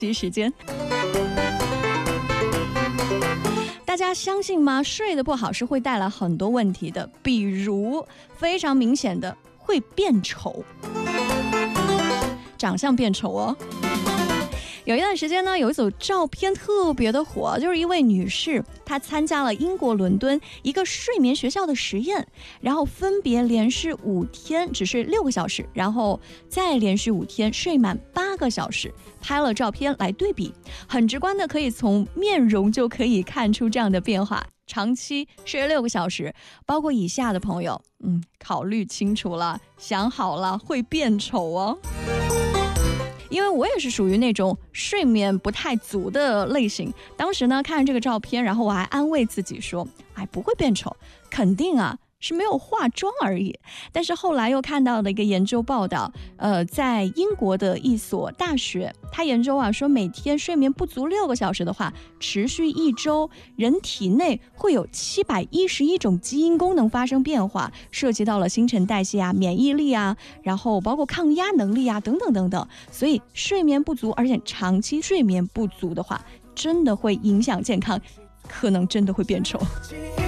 时间。大家相信吗？睡得不好是会带来很多问题的，比如非常明显的会变丑，长相变丑哦。有一段时间呢，有一组照片特别的火，就是一位女士，她参加了英国伦敦一个睡眠学校的实验，然后分别连续5天只睡6个小时，然后再连续5天睡满8个小时，拍了照片来对比，很直观的可以从面容就可以看出这样的变化。长期睡6个小时，包括以下的朋友，考虑清楚了，想好了，会变丑哦。因为我也是属于那种睡眠不太足的类型，当时呢看着这个照片，然后我还安慰自己说，不会变丑，肯定啊是没有化妆而已。但是后来又看到了一个研究报道，在英国的一所大学，他研究说每天睡眠不足6个小时的话，持续1周，人体内会有711种基因功能发生变化，涉及到了新陈代谢啊、免疫力啊，然后包括抗压能力啊等等等等。所以睡眠不足，而且长期睡眠不足的话，真的会影响健康，可能真的会变丑。